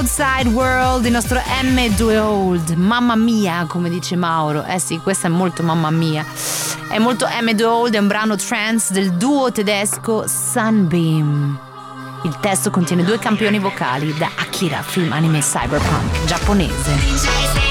Outside World, il nostro M2 Old. Mamma mia, come dice Mauro. Eh sì, questa è molto mamma mia. È molto M2 Old, è un brano trance del duo tedesco Sunbeam. Il testo contiene 2 campioni vocali da Akira, film anime cyberpunk giapponese.